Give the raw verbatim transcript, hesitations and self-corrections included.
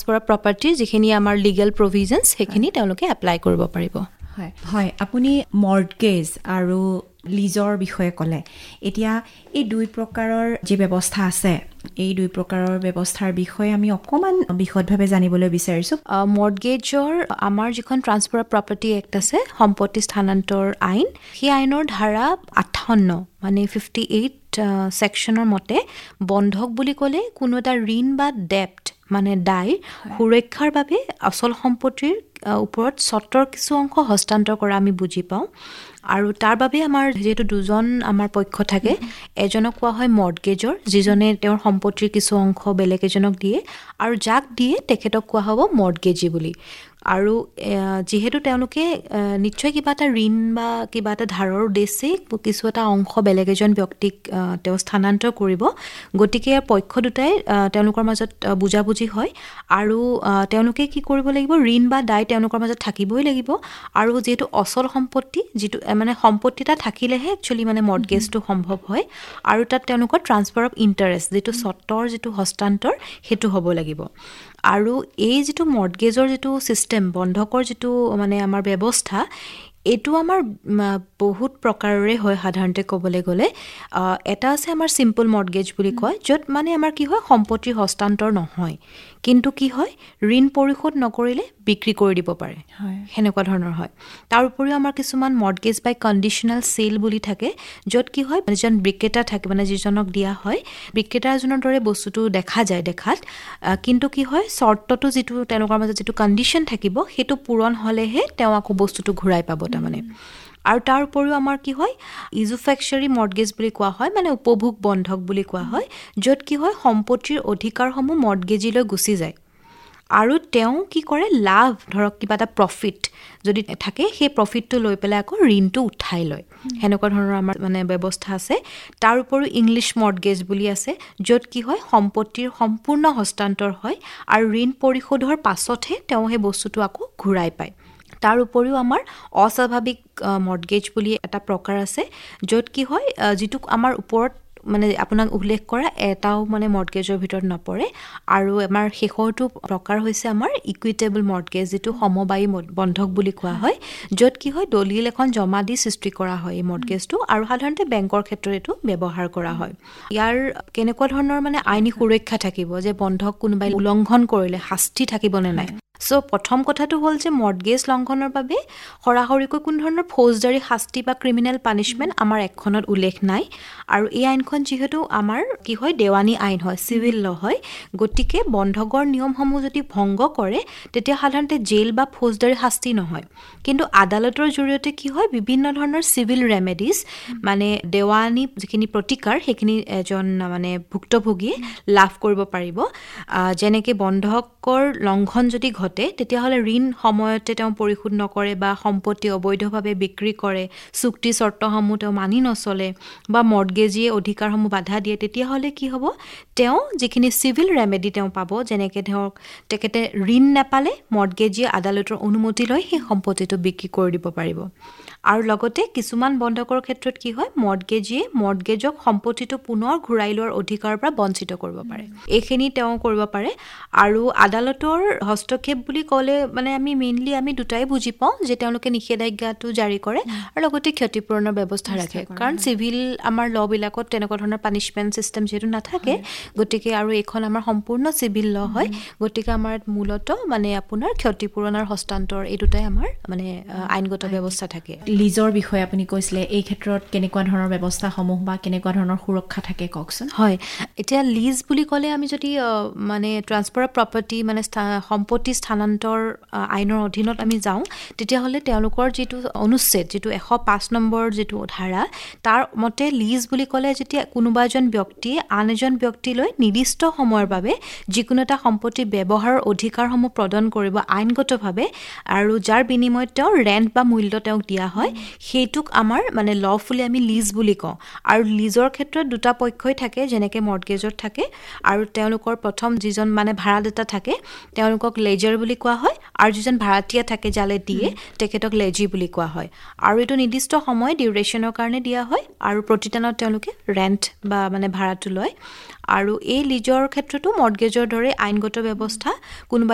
transfer of property যিখিনি আমাৰ legal প্ৰভিজনছ সেইখিনি তেওঁলোকে এপ্লাই কৰিব পাৰিব হয় হয় আপুনি মৰ্টগেজ আৰু লিজৰ বিষয়ে ক'লে এতিয়া এই দুই প্ৰকাৰৰ যি ব্যৱস্থা আছে এই দুই প্ৰকাৰৰ ব্যৱস্থাৰ বিষয়ে আমি অকমান বিশদভাৱে জানিবলৈ বিচাৰিছোঁ মৰ্টগেজৰ আমাৰ যিখন ট্ৰান্সফাৰ অফ প্ৰপাৰ্টি এক্ট আছে সম্পত্তি স্থানান্তৰ আইন সেই আইনৰ ধাৰা আঠাৱন্ন মানে ফিফটি এইট ছেকশ্যনৰ মতে বন্ধক বুলি ক'লে কোনো এটা ঋণ বা ডেপ্ট মানে দায় সুৰক্ষাৰ বাবে অচল সম্পত্তিৰ ওপৰত স্বত্বৰ কিছু অংশ হস্তান্তৰ কৰা আমি বুজি পাওঁ আৰু তাৰ বাবে আমাৰ যেহেতু দুজন আমাৰ পক্ষ থাকে এজনক কোৱা হয় মৰ্টগেজৰ যিজনে তেওঁৰ সম্পত্তিৰ কিছু অংশ বেলেগ এজনক দিয়ে আৰু যাক দিয়ে তেখেতক কোৱা হ'ব মৰ্টগেজী বুলি আৰু যিহেতু তেওঁলোকে নিশ্চয় কিবা এটা ঋণ বা কিবা এটা ধাৰৰ উদ্দেশ্যে কিছু এটা অংশ বেলেগ এজন ব্যক্তিক তেওঁ স্থানান্তৰ কৰিব গতিকে পক্ষ দুটাই তেওঁলোকৰ মাজত বুজাবুজি হয় আৰু তেওঁলোকে কি কৰিব লাগিব ঋণ বা দায় তেওঁলোকৰ মাজত থাকিবই লাগিব আৰু যিহেতু অচল সম্পত্তি যিটো মানে সম্পত্তি এটা থাকিলেহে একচুৱেলি মানে মৰ্টগেজটো সম্ভৱ হয় আৰু তাত তেওঁলোকৰ ট্ৰান্সফাৰ অফ ইণ্টাৰেষ্ট যিটো স্বত্বৰ যিটো হস্তান্তৰ সেইটো হ'ব লাগিব আৰু এই যিটো মৰ্টগেজৰ যিটো ছিষ্টেম বন্ধকৰ যিটো মানে আমাৰ ব্যৱস্থা এইটো আমাৰ বহুত প্ৰকাৰৰে হয় সাধাৰণতে ক'বলৈ গ'লে এটা আছে আমাৰ চিম্পল মৰ্টগেজ বুলি কয় য'ত মানে আমাৰ কি হয় সম্পত্তিৰ হস্তান্তৰ নহয় কিন্তু কি হয় ঋণ পৰিশোধ নকৰিলে বিক্ৰী কৰি দিব পাৰে সেনেকুৱা ধৰণৰ হয় তাৰ উপৰিও আমাৰ কিছুমান মৰ্টগেজ বাই কণ্ডিশ্যনেল চেল বুলি থাকে য'ত কি হয় এজন বিক্ৰেতা থাকে মানে যিজনক দিয়া হয় বিক্ৰেতাজনৰ দৰে বস্তুটো দেখা যায় দেখাত কিন্তু কি হয় চৰ্তটো যিটো তেওঁলোকৰ মাজত যিটো কণ্ডিশ্যন থাকিব সেইটো পূৰণ হ'লেহে তেওঁ আকৌ বস্তুটো ঘূৰাই পাব তাৰমানে আৰু তাৰ উপৰিও আমাৰ কি হয় ইজুফেক্সৰী মৰ্টগেজ বুলি কোৱা হয় মানে উপভোগ বন্ধক বুলি কোৱা হয় য'ত কি হয় সম্পত্তিৰ অধিকাৰসমূহ মৰ্টগেজীলৈ গুচি যায় আৰু তেওঁ কি কৰে লাভ ধৰক কিবা এটা প্ৰফিট যদি থাকে সেই প্ৰফিটটো লৈ পেলাই আকৌ ঋণটো উঠাই লয় সেনেকুৱা ধৰণৰ আমাৰ মানে ব্যৱস্থা আছে তাৰ উপৰিও ইংলিছ মৰ্টগেজ বুলি আছে য'ত কি হয় সম্পত্তিৰ সম্পূৰ্ণ হস্তান্তৰ হয় আৰু ঋণ পৰিশোধৰ পাছতহে তেওঁ সেই বস্তুটো আকৌ ঘূৰাই পায় তাৰ উপৰিও আমাৰ অস্বাভাৱিক মৰ্টগেজ বুলি এটা প্ৰকাৰ আছে য'ত কি হয় যিটো আমাৰ ওপৰত মানে আপোনাক উল্লেখ কৰা এটাও মানে মৰ্টগেজৰ ভিতৰত নপৰে আৰু আমাৰ শেষৰটো প্ৰকাৰ হৈছে আমাৰ ইকুইটেবল মৰ্টগেজ যিটো সমবায়ী বন্ধক বুলি কোৱা হয় য'ত কি হয় দলিল এখন জমা দি সৃষ্টি কৰা হয় এই মৰ্টগেজটো আৰু সাধাৰণতে বেংকৰ ক্ষেত্ৰত এইটো ব্যৱহাৰ কৰা হয় ইয়াৰ কেনেকুৱা ধৰণৰ মানে আইনী সুৰক্ষা থাকিব যে বন্ধক কোনোবাই উলংঘন কৰিলে শাস্তি থাকিবনে নাই চ' প্ৰথম কথাটো হ'ল যে মৰ্টগেজ লংঘনৰ বাবে সৰাসৰিকৈ কোনো ধৰণৰ ফৌজদাৰী শাস্তি বা ক্ৰিমিনেল পানিছমেণ্ট আমাৰ একখনত উল্লেখ নাই আৰু এই আইনখন যিহেতু আমাৰ কি হয় দেৱানী আইন হয় চিভিল ল হয় গতিকে বন্ধকৰ নিয়মসমূহ যদি ভংগ কৰে তেতিয়া সাধাৰণতে জেল বা ফৌজদাৰী শাস্তি নহয় কিন্তু আদালতৰ জৰিয়তে কি হয় বিভিন্ন ধৰণৰ চিভিল ৰেমেডিজ মানে দেৱানী যিখিনি প্ৰতিকাৰ সেইখিনি এজন মানে ভুক্তভোগীয়ে লাভ কৰিব পাৰিব যেনেকৈ বন্ধকৰ লংঘন যদি ঘটে তেতিয়াহ'লে ঋণ সময়তে তেওঁ পৰিশোধ নকৰে বা সম্পত্তি অবৈধভাৱে বিক্ৰী কৰে চুক্তি চৰ্তসমূহ তেওঁ মানি নচলে বা মৰ্টগেজীয়ে অধিকাৰসমূহ বাধা দিয়ে তেতিয়াহ'লে কি হ'ব তেওঁ যিখিনি চিভিল ৰেমেডি তেওঁ পাব যেনেকৈ ধৰক তেখেতে ঋণ নাপালে মৰ্টগেজীয়ে আদালতৰ অনুমতি লৈ সেই সম্পত্তিটো বিক্ৰী কৰি দিব পাৰিব আৰু লগতে কিছুমান বন্ধকৰ ক্ষেত্ৰত কি হয় মৰ্টগেজীয়ে মৰ্টগেজক সম্পত্তিটো পুনৰ ঘূৰাই লোৱাৰ অধিকাৰৰ পৰা বঞ্চিত কৰিব পাৰে এইখিনি তেওঁ কৰিব পাৰে আৰু আদালতৰ হস্তক্ষেপ বুলি ক'লে মানে আমি মেইনলি আমি দুটাই বুজি পাওঁ যে তেওঁলোকে নিষেধাজ্ঞাটো জাৰি কৰে আৰু লগতে ক্ষতিপূৰণৰ ব্যৱস্থা ৰাখে কাৰণ চিভিল আমাৰ লবিলাকত তেনেকুৱা ধৰণৰ পানিছমেণ্ট ছিষ্টেম যিহেতু নাথাকে গতিকে আৰু এইখন আমাৰ সম্পূৰ্ণ চিভিল ল হয় গতিকে আমাৰ মূলত মানে আপোনাৰ ক্ষতিপূৰণ আৰু হস্তান্তৰ এই দুটাই আমাৰ মানে আইনগত ব্যৱস্থা থাকে লিজৰ বিষয়ে আপুনি কৈছিলে এই ক্ষেত্ৰত কেনেকুৱা ধৰণৰ ব্যৱস্থাসমূহ বা কেনেকুৱা ধৰণৰ সুৰক্ষা থাকে কওকচোন হয় এতিয়া লিজ বুলি ক'লে আমি যদি মানে ট্ৰান্সফাৰ অফ প্ৰপাৰ্টি মানে সম্পত্তি স্থানান্তৰ আইনৰ অধীনত আমি যাওঁ তেতিয়াহ'লে তেওঁলোকৰ যিটো অনুচ্ছেদ যিটো এশ পাঁচ নম্বৰ যিটো ধাৰা তাৰ মতে লিজ বুলি ক'লে যেতিয়া কোনোবা এজন ব্যক্তিয়ে আন এজন ব্যক্তিলৈ নিৰ্দিষ্ট সময়ৰ বাবে যিকোনো এটা সম্পত্তি ব্যৱহাৰৰ অধিকাৰসমূহ প্ৰদান কৰিব আইনগতভাৱে আৰু যাৰ বিনিময়ত তেওঁ ৰেণ্ট বা মূল্য তেওঁক দিয়া হয় সেইটোক আমাৰ মানে লফুলি আমি লিজ বুলি কওঁ আৰু লিজৰ ক্ষেত্ৰত দুটা পক্ষই থাকে যেনেকৈ মৰ্টগেজত থাকে আৰু তেওঁলোকৰ প্ৰথম যিজন মানে ভাড়াদাতা থাকে তেওঁলোকক লেজাৰ বুলি কোৱা হয় আৰু যিজন ভাড়াতীয়া থাকে যালে দিয়ে তেখেতক লেজি বুলি কোৱা হয় আৰু এইটো নিৰ্দিষ্ট সময় ডিউৰেশ্যনৰ কাৰণে দিয়া হয় আৰু প্ৰতিদিনত তেওঁলোকে ৰেণ্ট বা মানে ভাড়াটো লয় আৰু এই লিজৰ ক্ষেত্ৰতো মৰ্টগেজৰ দৰে আইনগত ব্যৱস্থা কোনোবা